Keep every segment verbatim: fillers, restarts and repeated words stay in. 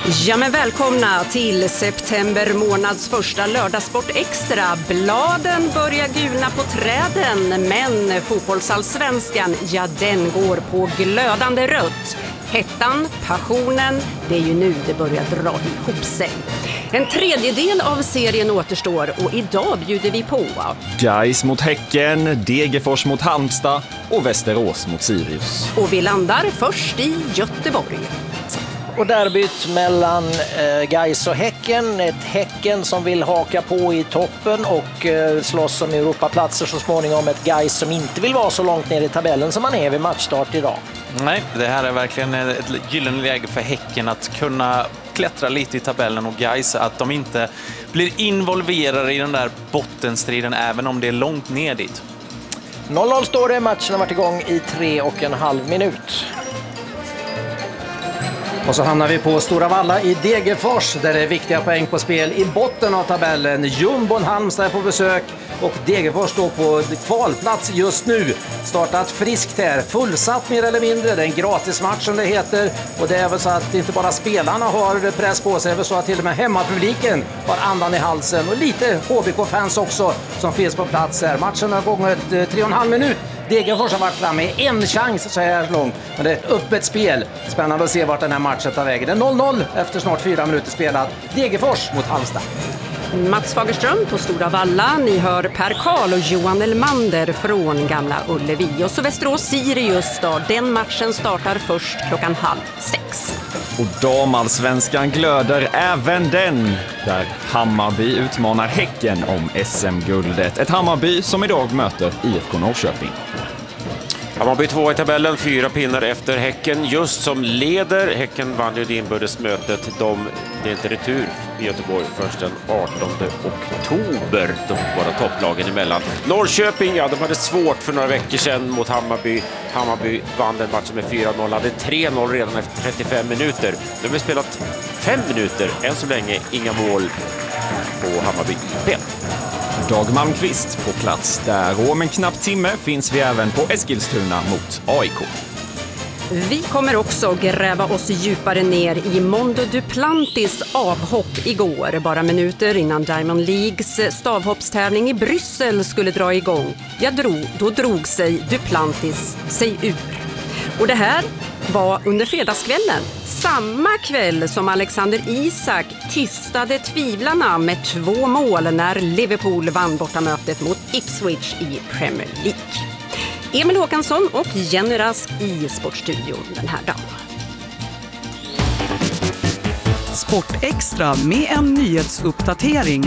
Ja, men välkomna till september månads första lördagssport extra. Bladen börjar gulna på träden, men fotbollsallsvenskan, ja, den går på glödande rött. Hettan, passionen, det är ju nu det börjar dra ihop sig. En tredjedel av serien återstår och idag bjuder vi på Gais mot Häcken, Degerfors mot Halmstad och Västerås mot Sirius. Och vi landar först i Göteborg. Och derbyt mellan eh, Gais och Häcken. Ett Häcken som vill haka på i toppen och eh, slåss om Europaplatser så småningom. Ett Gais som inte vill vara så långt ner i tabellen som man är vid matchstart idag. Nej, det här är verkligen ett gyllene läge för Häcken att kunna klättra lite i tabellen och Gais att de inte blir involverade i den där bottenstriden även om det är långt ner dit. noll noll står det, matchen har varit igång i tre och en halv minut. Och så hamnar vi på Stora Valla i Degerfors där det är viktiga poäng på spel i botten av tabellen. Jumbon Halmstad är på besök och Degerfors står på kvalplats just nu. Startat friskt här, fullsatt mer eller mindre. Det är en gratismatch som det heter och det är väl så att inte bara spelarna har press på sig, det är väl så att till och med hemmapubliken har andan i halsen och lite H B K-fans också som finns på plats här. Matchen har gått tre och en halv minut. Degerfors har varit framme i en chans så här långt, men det är ett öppet spel. Spännande att se vart den här matchen tar vägen. Det är noll noll efter snart fyra minuter spelat. Degerfors mot Halmstad. Mats Fagerström på Stora Valla. Ni hör Per Karl och Johan Elmander från Gamla Ullevi. Och så Västerås Sirius då. Den matchen startar först klockan halv sex. Och damallsvenskan glöder även den, där Hammarby utmanar Häcken om S M-guldet. Ett Hammarby som idag möter I F K Norrköping. Hammarby två i tabellen, fyra pinnar efter Häcken, just som leder. Häcken vann ju det inbördesmötet. De, det är inte retur i Göteborg först den artonde oktober, de båda topplagen emellan. Norrköping, ja, de hade svårt för några veckor sedan mot Hammarby. Hammarby vann den matchen med fyra noll, hade tre noll redan efter trettiofem minuter. De har spelat fem minuter, än så länge inga mål på Hammarby I P. Dag Malmqvist på plats där, och om en knapp timme finns vi även på Eskilstuna mot A I K. Vi kommer också gräva oss djupare ner i Mondo Duplantis avhopp igår, bara minuter innan Diamond Leagues stavhoppstävling i Bryssel skulle dra igång. Jag drog, då drog sig Duplantis sig ur. Och det här var under fredagskvällen, samma kväll som Alexander Isak tystade tvivlarna med två mål när Liverpool vann bortamötet mot Ipswich i Premier League. Emil Håkansson och Jenny Rask i Sportstudion den här dagen. Sport Extra med en nyhetsuppdatering.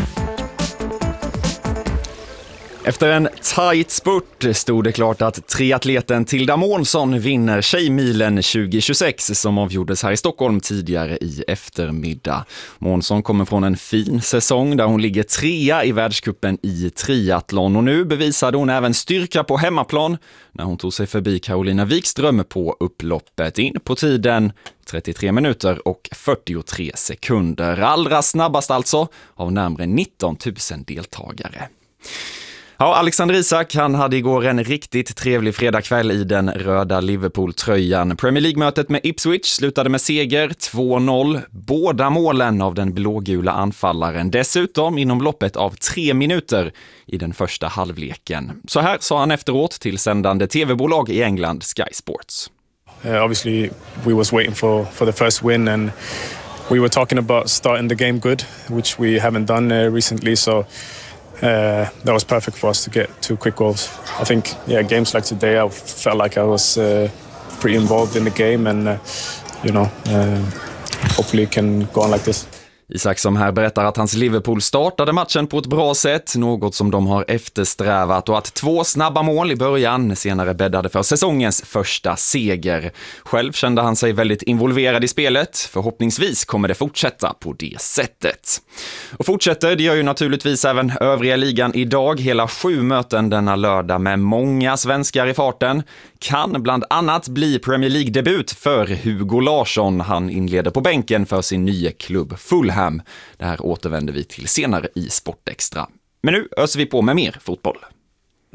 Efter en tight spurt stod det klart att triatleten Tilda Månsson vinner Tjejmilen tjugo tjugosex som avgjordes här i Stockholm tidigare i eftermiddag. Månsson kommer från en fin säsong där hon ligger trea i världscupen i triathlon och nu bevisade hon även styrka på hemmaplan när hon tog sig förbi Carolina Wikström på upploppet in på tiden trettiotre minuter och fyrtiotre sekunder. Allra snabbast alltså av närmare nitton tusen deltagare. Ja, Alexander Isak, han hade igår en riktigt trevlig fredagkväll i den röda Liverpool-tröjan. Premier League-mötet med Ipswich slutade med seger två noll. Båda målen av den blågula anfallaren. Dessutom inom loppet av tre minuter i den första halvleken. Så här sa han efteråt till sändande tv-bolag i England, Sky Sports. Uh, obviously, we was waiting for, for the first win and we were talking about starting the game good, which we haven't done uh, recently, so... Uh, that was perfect for us to get two quick goals. I think, yeah, games like today, I felt like I was uh, pretty involved in the game, and uh, you know, uh, hopefully it can go on like this. Isak som här berättar att hans Liverpool startade matchen på ett bra sätt, något som de har eftersträvat, och att två snabba mål i början senare bäddade för säsongens första seger. Själv kände han sig väldigt involverad i spelet. Förhoppningsvis kommer det fortsätta på det sättet. Och fortsätter, det gör ju naturligtvis även övriga ligan idag. Hela sju möten denna lördag med många svenskar i farten. Kan bland annat bli Premier League-debut för Hugo Larsson. Han inleder på bänken för sin nya klubb Fulham. Det här återvänder vi till senare i Sportextra. Men nu öser vi på med mer fotboll.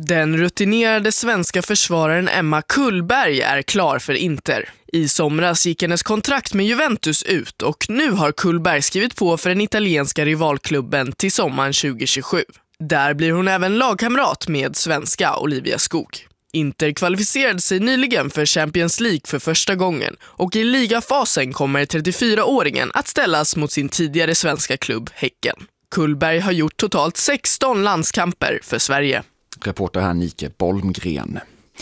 Den rutinerade svenska försvararen Emma Kullberg är klar för Inter. I somras gick hennes kontrakt med Juventus ut och nu har Kullberg skrivit på för den italienska rivalklubben till sommaren tjugo tjugosju. Där blir hon även lagkamrat med svenska Olivia Skog. Inter kvalificerade sig nyligen för Champions League för första gången och i ligafasen kommer trettiofyraåringen att ställas mot sin tidigare svenska klubb Häcken. Kullberg har gjort totalt sexton landskamper för Sverige. Reporter här Nike Bolmgren.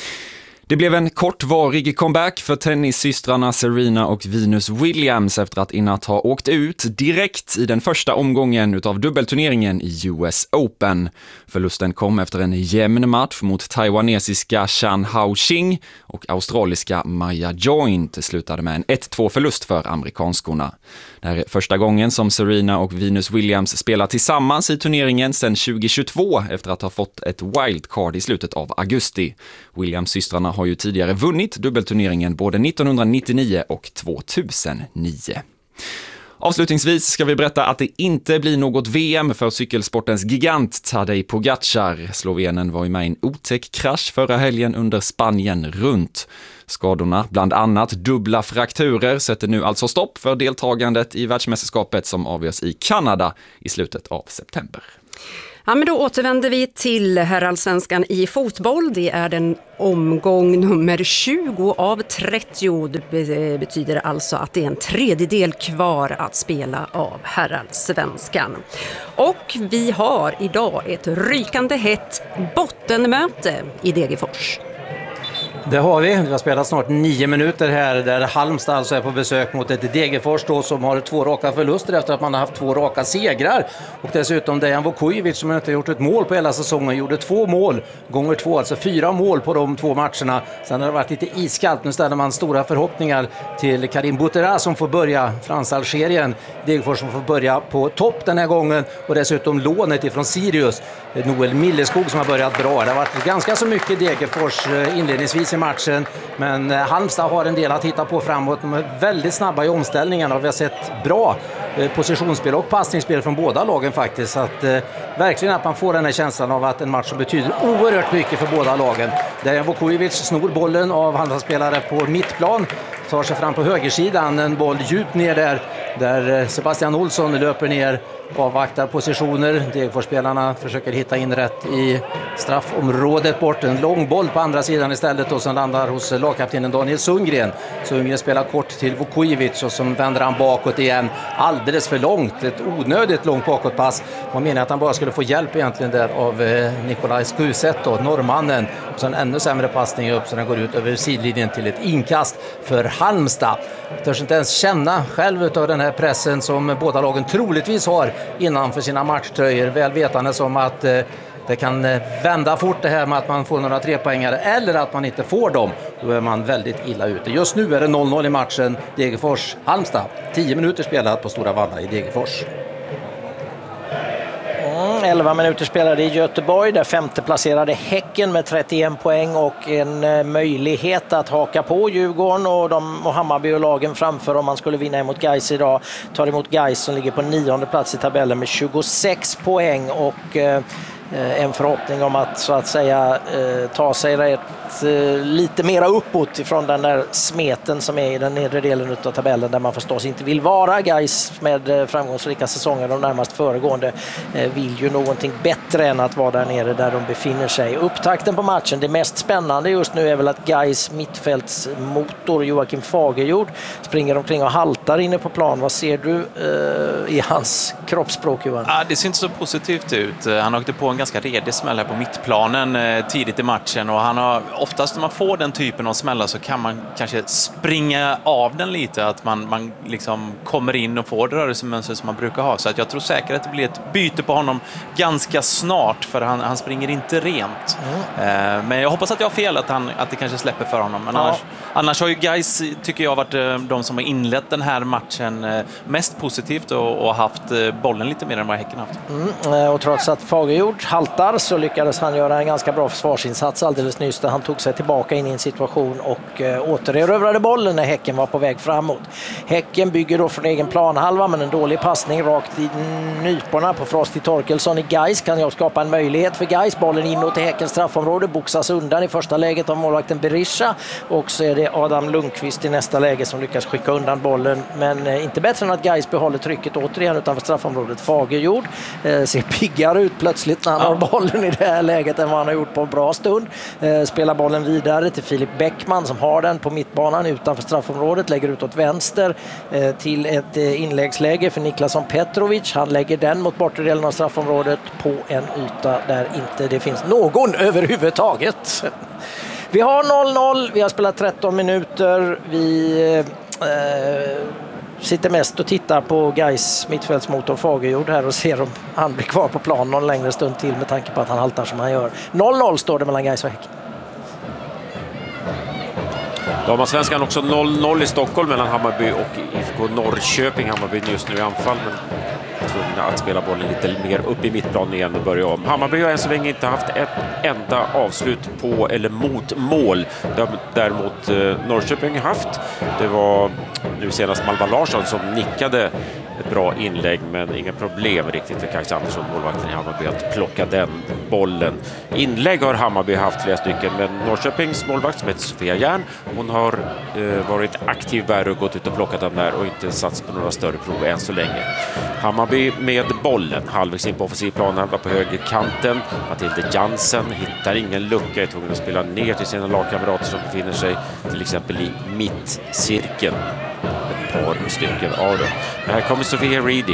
Det blev en kortvarig comeback för tennissystrarna Serena och Venus Williams efter att innan ha åkt ut direkt i den första omgången utav dubbelturneringen i U S Open. Förlusten kom efter en jämn match mot taiwanesiska Chan Hao-Ching och australiska Maya Joint slutade med en ett två förlust för amerikanskorna. Det här är första gången som Serena och Venus Williams spelar tillsammans i turneringen sedan tjugo tjugotvå efter att ha fått ett wildcard i slutet av augusti. Williams-systrarna har ju tidigare vunnit dubbelturneringen både nittonhundranittionio och tvåtusennio. Avslutningsvis ska vi berätta att det inte blir något V M för cykelsportens gigant Tadej Pogačar. Slovenen var ju med i en otäck krasch förra helgen under Spanien runt. Skadorna, bland annat dubbla frakturer, sätter nu alltså stopp för deltagandet i världsmästerskapet som avgörs i Kanada i slutet av september. Ja, men då återvänder vi till herrallsvenskan i fotboll. Det är den omgång nummer tjugo av trettio. Det betyder alltså att det är en tredjedel kvar att spela av herrallsvenskan. Och vi har idag ett rykande hett bottenmöte i Degerfors. Det har vi. Vi har spelat snart nio minuter här där Halmstad alltså är på besök mot ett Degerfors då, som har två raka förluster efter att man har haft två raka segrar. Och dessutom Dejan Vukojevic som inte har gjort ett mål på hela säsongen gjorde två mål gånger två, alltså fyra mål på de två matcherna. Sen har det varit lite iskallt. Nu ställer man stora förhoppningar till Karim Bouttera som får börja Frans-Algerien. Degerfors som får börja på topp den här gången och dessutom lånet ifrån Sirius. Noel Milleskog som har börjat bra. Det har varit ganska så mycket Degerfors inledningsvis i matchen, men Halmstad har en del att hitta på framåt. De är väldigt snabba i omställningarna och vi har sett bra positionsspel och passningsspel från båda lagen faktiskt. Så att, eh, verkligen att man får den här känslan av att en match som betyder oerhört mycket för båda lagen. Dejan Vukojevic snor bollen av Halmstad-spelare på mittplan, tar sig fram på högersidan, en boll djupt ner där, där Sebastian Olsson löper ner, avvaktar positioner. Degerfors-spelarna försöker hitta in rätt i straffområdet bort. En lång boll på andra sidan istället och som landar hos lagkaptenen Daniel Sundgren. Sundgren spelar kort till Vukojevic och som vänder han bakåt igen. Alldeles för långt, ett onödigt långt bakåtpass. Man menar att han bara skulle få hjälp egentligen där av eh, Nikolaj Skuset då, norrmannen. Och så en ännu sämre passning upp så den går ut över sidlinjen till ett inkast för Halmstad. Jag törs inte ens känna själv utav den här pressen som båda lagen troligtvis har innanför sina matchtröjor, väl vetande som att eh, det kan eh, vända fort det här med att man får några trepoängare eller att man inte får dem. Då är man väldigt illa ute. Just nu är det noll noll i matchen Degerfors-Halmstad. tio minuter spelat på Stora Valla i Degerfors. elva minuter spelade i Göteborg där femteplacerade Häcken med trettioen poäng och en möjlighet att haka på Djurgården och, de, och Hammarby och lagen framför om man skulle vinna emot Gais idag. Tar emot Gais som ligger på nionde plats i tabellen med tjugosex poäng och eh, en förhoppning om att så att säga eh, ta sig rätt eh, lite mera uppåt ifrån den där smeten som är i den nedre delen av tabellen där man förstås inte vill vara. Gais med eh, framgångsrika säsonger de närmast föregående eh, vill ju någonting bättre än att vara där nere där de befinner sig. Upptakten på matchen, det mest spännande just nu är väl att Gais mittfältsmotor Joakim Fagerjord springer omkring och haltar inne på plan. Vad ser du eh, i hans kroppsspråk, Johan? Ja, det ser inte så positivt ut. Han åkte på en ganska redig smäll här på mittplanen eh, tidigt i matchen och han har oftast när man får den typen av smällar så kan man kanske springa av den lite, att man, man liksom kommer in och får det rörelsemönster som man brukar ha, så att jag tror säkert att det blir ett byte på honom ganska snart för han, han springer inte rent. Mm. Eh, men jag hoppas att jag har fel att, han, att det kanske släpper för honom, men ja. annars, annars har ju Gais, tycker jag, varit eh, de som har inlett den här matchen eh, mest positivt och, och haft eh, bollen lite mer än vad Häcken haft. Mm. Och trots att Fagerjord haltar så lyckades han göra en ganska bra försvarsinsats alldeles nyss där han tog sig tillbaka in i en situation och eh, återerövrade bollen när Häcken var på väg framåt. Häcken bygger då från egen planhalva men en dålig passning rakt i nyporna på Frosty Torkelsson i Gais kan jag skapa en möjlighet för Gais. Bollen inåt i Häckens straffområde boxas undan i första läget av målvakten Berisha och så är det Adam Lundqvist i nästa läge som lyckas skicka undan bollen men eh, inte bättre än att Gais behåller trycket återigen utanför straffområdet. Fagerjord eh, ser piggare ut plötsligt när han ja. har bollen i det här läget än vad han har gjort på en bra stund. Eh, spelar bollen vidare till Filip Bäckman som har den på mittbanan utanför straffområdet, lägger ut åt vänster eh, till ett eh, inläggsläge för Niklason Petrovic. Han lägger den mot bortre delen av straffområdet på en yta där inte det finns någon överhuvudtaget. Vi har noll noll, vi har spelat tretton minuter, vi eh, sitter mest och tittar på Gais mittfältsmotor Fagerjord här och ser om han blir kvar på plan någon längre stund till med tanke på att han haltar som han gör. noll noll står det mellan Gais och Häcken. Damallsvenskan också noll noll i Stockholm mellan Hammarby och I F K Norrköping. Hammarby just nu i anfall men tvungna att spela bollen lite mer upp i mittplan igen och börja om. Hammarby har än så länge inte haft ett enda avslut på eller mot mål. Däremot eh, Norrköping har haft. Det var nu senast Malva Larsson som nickade ett bra inlägg men inga problem riktigt för Kajsa Andersson, målvakten i Hammarby, att plocka den bollen. Inlägg har Hammarby haft flera stycken men Norrköpings målvakt som heter Sofia Järn, hon har eh, varit aktiv där och gått ut och plockat den där och inte satt på några större prov än så länge. Hammarby med bollen, halvvägs in på offensivplanen, var på högerkanten. Matilde Jansen hittar ingen lucka, är tvungen att spela ner till sina lagkamrater som befinner sig till exempel i mittcirkeln. Ett par stycken av dem. Men här kommer Sofia Reedy.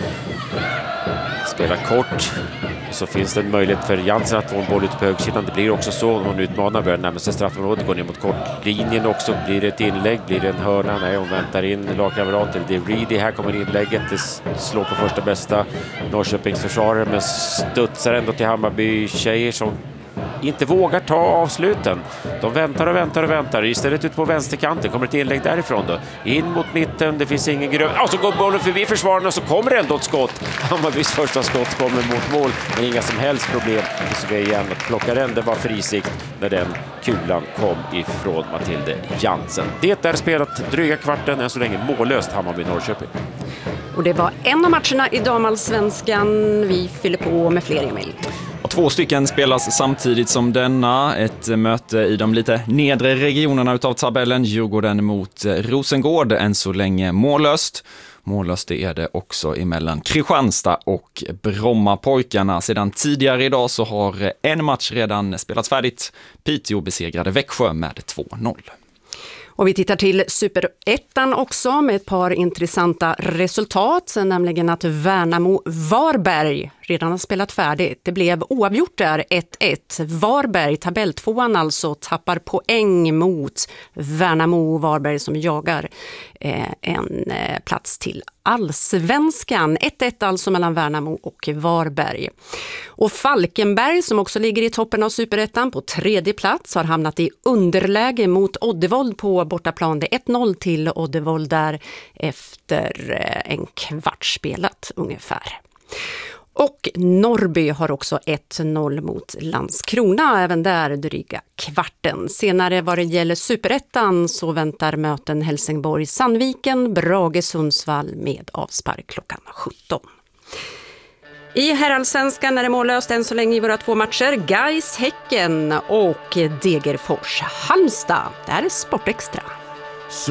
Spelar kort. Så finns det en möjlighet för Jansen att få en boll ut på högsidan. Det blir också så. Hon utmanar, börjar närma sig straffområdet. Går ner mot kortlinjen också. Blir det ett inlägg? Blir det en hörna? Nej, hon väntar in lagkamrater. Det är Reedy. Här kommer inlägget. Det slår på första bästa Norrköpings försvarare. Men studsar ändå till Hammarby tjejer som inte vågar ta avsluten. De väntar och väntar och väntar. Istället ut på vänsterkanten kommer ett inlägg därifrån då. In mot mitten, det finns ingen grön. Och så går bollen förbi försvararna och så kommer det ändå ett skott. Hammarbys första skott kommer mot mål. Men inga som helst problem. Så vi igen plockar den. Det var frisikt när den kulan kom ifrån Matilde Jansen. Det är spelat dryga kvarten, än så länge mållöst Hammarby-Norrköping. Och det var en av matcherna i damallsvenskan. Vi fyller på med fler, Emil. Och två stycken spelas samtidigt som denna. Ett möte i de lite nedre regionerna utav tabellen. Djurgården mot Rosengård, än så länge mållöst. Mållöst är det också emellan Kristianstad och Brommapojkarna. Sedan tidigare idag så har en match redan spelats färdigt. Piteå besegrade Växjö med två noll. Och vi tittar till Superettan också med ett par intressanta resultat, nämligen att Värnamo-Varberg redan har spelat färdigt. Det blev oavgjort där ett ett. Varberg, tabelltvåan alltså, tappar poäng mot Värnamo-Varberg som jagar eh, en eh, plats till Allsvenskan. ett ett alltså mellan Värnamo och Varberg. Och Falkenberg som också ligger i toppen av Superettan på tredje plats har hamnat i underläge mot Oddevold på bortaplan. Det är ett noll till Oddevold där efter en kvart spelat ungefär. Och Norrby har också ett noll mot Landskrona, även där dryga kvarten. Senare vad det gäller Superettan så väntar möten Helsingborg-Sandviken, Brage-Sundsvall med avspark klockan sjutton. I herrallsvenskan är det mållöst än så länge i våra två matcher. Gais Häcken och Degerfors Halmstad. Det här är Sportextra.